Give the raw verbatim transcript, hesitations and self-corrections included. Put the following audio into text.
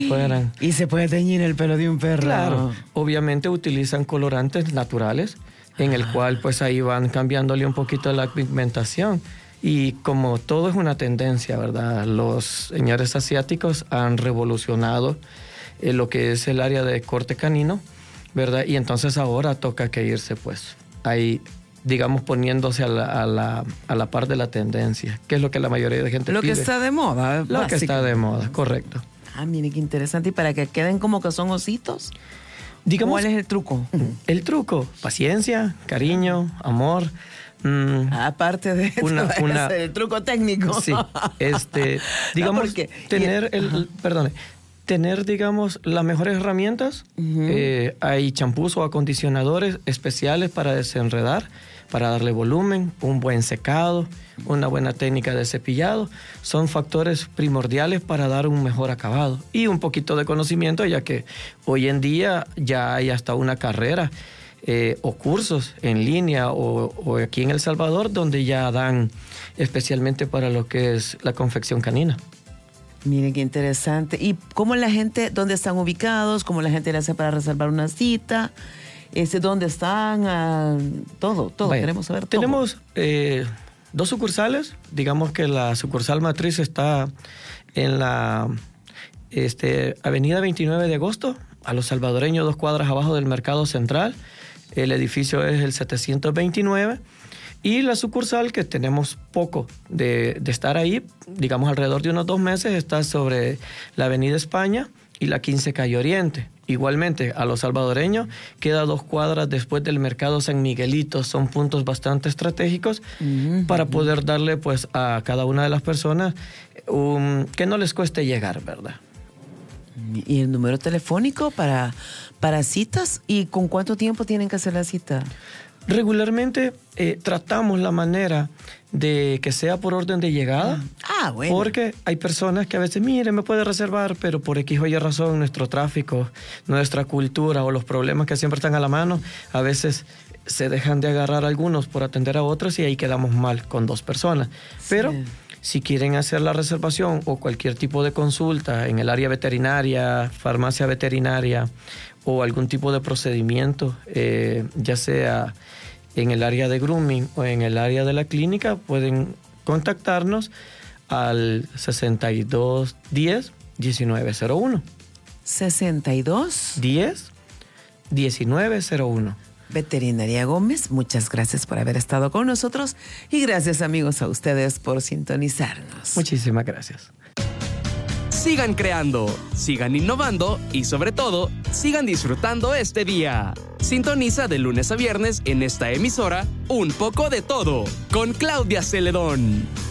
fueran. Y se puede teñir el pelo de un perro. Claro, obviamente utilizan colorantes naturales, en el cual pues ahí van cambiándole un poquito la pigmentación. Y como todo es una tendencia, ¿verdad? Los señores asiáticos han revolucionado eh, lo que es el área de corte canino, ¿verdad? Y entonces ahora toca que irse pues ahí, digamos, poniéndose a la, a la, a la par de la tendencia, que es lo que la mayoría de gente Lo pide. que está de moda. Lo que está de moda, correcto. Ah, mire qué interesante. Y para que queden como que son ositos, Digamos, ¿cuál es el truco? El truco, paciencia, cariño, amor. Mm, Aparte de una, todo una, ese, el truco técnico. Sí, este, digamos, porque, tener y, el, perdone, tener, digamos, las mejores herramientas. Uh-huh. eh, hay champús o acondicionadores especiales para desenredar, para darle volumen, un buen secado, una buena técnica de cepillado. Son factores primordiales para dar un mejor acabado. Y un poquito de conocimiento, ya que hoy en día ya hay hasta una carrera Eh, o cursos en línea o, o aquí en El Salvador donde ya dan especialmente para lo que es la confección canina. Miren qué interesante. ¿Y cómo la gente, dónde están ubicados? ¿Cómo la gente le hace para reservar una cita? Este, ¿Dónde están? Ah, todo, todo. Vaya, queremos saber todo. Tenemos eh, dos sucursales. Digamos que la sucursal matriz está en la este, avenida veintinueve de agosto, a los salvadoreños, dos cuadras abajo del Mercado Central. El edificio es el setecientos veintinueve y la sucursal, que tenemos poco de, de estar ahí, digamos alrededor de unos dos meses, está sobre la Avenida España y la quince Calle Oriente. Igualmente, a los salvadoreños queda dos cuadras después del Mercado San Miguelito. Son puntos bastante estratégicos uh-huh. para poder darle pues a cada una de las personas um, que no les cueste llegar, ¿verdad? ¿Y el número telefónico para, para citas? ¿Y con cuánto tiempo tienen que hacer la cita? Regularmente eh, tratamos la manera de que sea por orden de llegada. Ah, bueno. Porque hay personas que a veces, mire, me puede reservar, pero por X o Y razón, nuestro tráfico, nuestra cultura o los problemas que siempre están a la mano, a veces se dejan de agarrar algunos por atender a otros y ahí quedamos mal con dos personas. Sí. Pero si quieren hacer la reservación o cualquier tipo de consulta en el área veterinaria, farmacia veterinaria o algún tipo de procedimiento, eh, ya sea en el área de grooming o en el área de la clínica, pueden contactarnos al sesenta y dos diez diecinueve cero uno. sesenta y dos diez diecinueve cero uno. Veterinaria Gómez, muchas gracias por haber estado con nosotros y gracias, amigos, a ustedes por sintonizarnos. Muchísimas gracias. Sigan creando, sigan innovando y sobre todo, sigan disfrutando este día. Sintoniza de lunes a viernes en esta emisora Un poco de todo con Claudia Celedón.